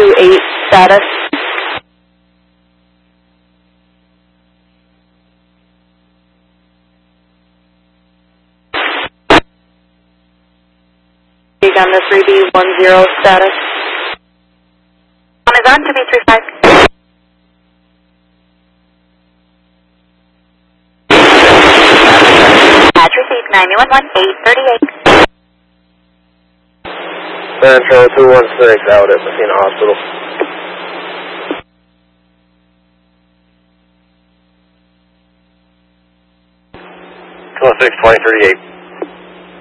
128 status. On the 3B10 status. Is on to B35. Patch received 911-838. Central 216 out at Messina Hospital. 216, 2038.